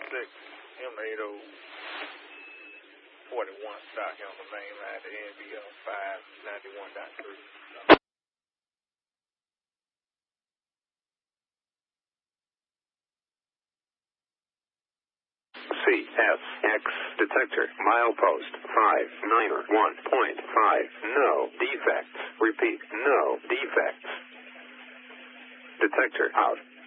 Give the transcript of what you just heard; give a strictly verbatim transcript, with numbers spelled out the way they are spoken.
six, M eight oh forty-one stock on the main line to N B L five ninety-one point three. C S X detector milepost five niner one point five. No defects. Repeat, no defects. Detector out.